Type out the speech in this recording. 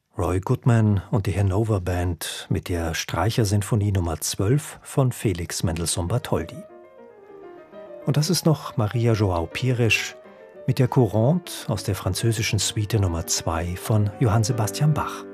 Roy Goodman und die Hannover Band mit der Streichersinfonie Nummer 12 von Felix Mendelssohn Bartholdy. Und das ist noch Maria João Pires mit der Courante aus der französischen Suite Nummer 2 von Johann Sebastian Bach.